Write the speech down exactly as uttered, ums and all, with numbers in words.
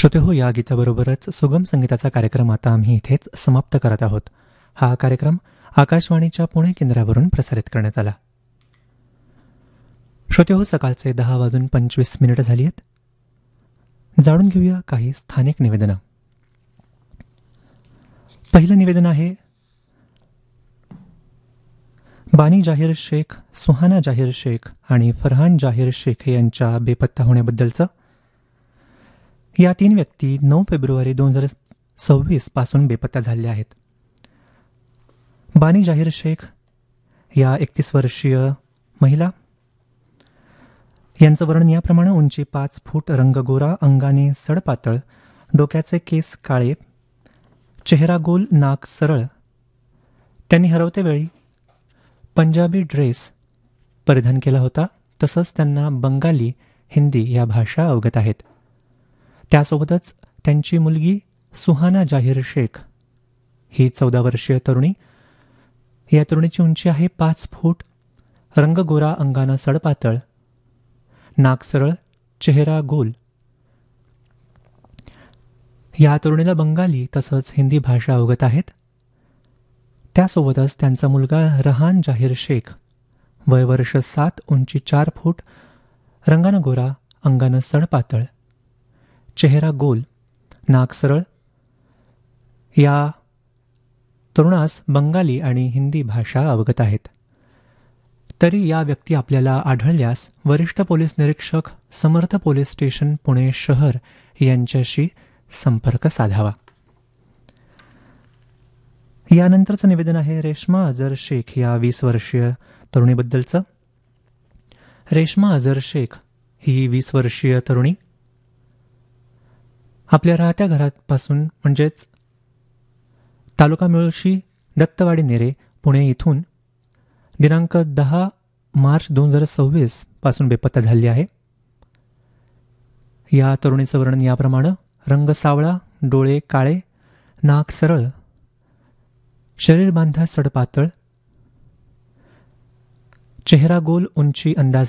श्रोते हो, या गीताबरोबरच सुगम संगीताचा कार्यक्रम आता आम्ही इथेच समाप्त करत आहोत. हा कार्यक्रम आकाशवाणीच्या पुणे केंद्रावरून प्रसारित करण्यात आला. श्रोते हो, सकाळचे दहा वाजून पंचवीस मिनिटं झाली आहेत. जाणून घेऊया काही स्थानिक निवेदनं. पहिलं निवेदन आहे बानी जाहीर शेख, सुहाना जाहीर शेख आणि फरहान जाहीर शेख यांच्या बेपत्ता होण्याबद्दलचं. या तीन व्यक्ती नऊ फेब्रुवारी दोन हजार सव्वीस पासून बेपत्ता झालेल्या आहेत. बानी जाहीर शेख या एकतीस वर्षीय महिला, यांचं वर्णन याप्रमाणे: उंची पाच फूट, रंग गोरा, अंगाने सडपातळ, डोक्याचे केस काळे, चेहरा गोल, नाक सरळ. त्यांनी हरवते वेळी पंजाबी ड्रेस परिधान केला होता. तसंच त्यांना बंगाली, हिंदी या भाषा अवगत आहेत. त्यासोबतच त्यांची मुलगी सुहाना जाहीर शेख ही चौदा वर्षीय तरुणी. या तरुणीची उंची आहे पाच फूट, रंग गोरा, अंगानं सडपातळ, नाक सरळ, चेहरा गोल. या तरुणीला बंगाली तसंच हिंदी भाषा अवगत आहेत. त्यासोबतच त्यांचा मुलगा रहान जाहीर शेख, वय वर्ष सात, उंची चार फूट, रंगानं गोरा, अंगानं सडपातळ, चेहरा गोल, नाक सरळ. या तरुणास बंगाली आणि हिंदी भाषा अवगत आहेत. तरी या व्यक्ती आपल्याला आढळल्यास वरिष्ठ पोलीस निरीक्षक, समर्थ पोलीस स्टेशन, पुणे शहर यांच्याशी संपर्क साधावा. यानंतरचं निवेदन आहे रेश्मा अजर शेख या वीस वर्षीय तरुणीबद्दलचं. रेश्मा अजर शेख ही वीस वर्षीय तरुणी आपल्या राहत्या घरापासून म्हणजेच तालुका मुळशी, दत्तवाडी, नेरे, पुणे इथून दिनांक दहा मार्च दोन हजार सव्वीस पासून बेपत्ता झाली आहे. या तरुणीचं वर्णन याप्रमाणे: रंग सावळा, डोळे काळे, नाक सरळ, शरीर बांधा सडपातळ, चेहरा गोल, उंची अंदाजे